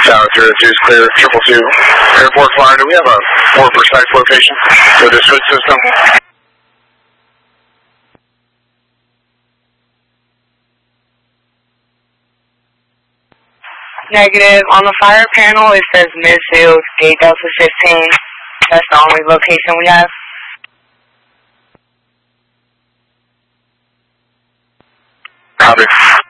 Tower 02 is clear, 222. Airport Flyer, do we have a more precise location for the switch system? Negative. On the fire panel, it says midfield, gate Delta 15. That's the only location we have. Copy.